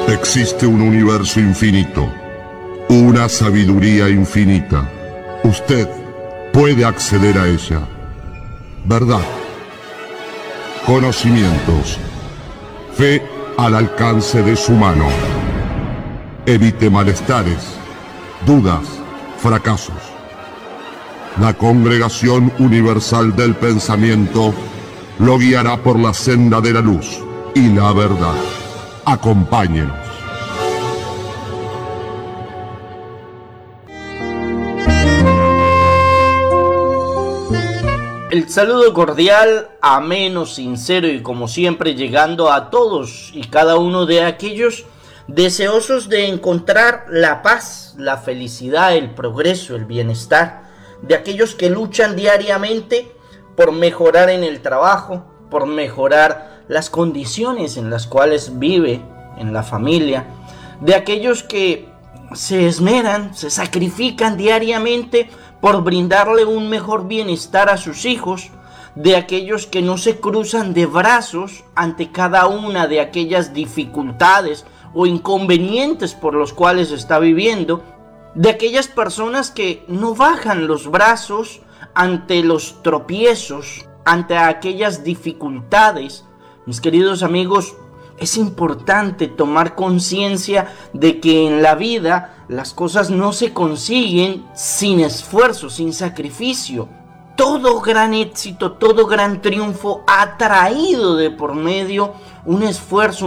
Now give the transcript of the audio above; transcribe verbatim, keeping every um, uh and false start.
Existe un universo infinito, una sabiduría infinita. Usted puede acceder a ella. Verdad, conocimientos, fe al alcance de su mano. Evite malestares, dudas, fracasos. La Congregación Universal del Pensamiento lo guiará por la senda de la luz y la verdad. Acompáñenos. El saludo cordial, ameno, sincero y como siempre llegando a todos y cada uno de aquellos deseosos de encontrar la paz, la felicidad, el progreso, el bienestar, de aquellos que luchan diariamente por mejorar en el trabajo, por mejorar las condiciones en las cuales vive en la familia, de aquellos que se esmeran, se sacrifican diariamente por brindarle un mejor bienestar a sus hijos, de aquellos que no se cruzan de brazos ante cada una de aquellas dificultades o inconvenientes por los cuales está viviendo, de aquellas personas que no bajan los brazos ante los tropiezos, ante aquellas dificultades. Mis queridos amigos, es importante tomar conciencia de que en la vida las cosas no se consiguen sin esfuerzo, sin sacrificio. Todo gran éxito, todo gran triunfo ha traído de por medio un esfuerzo,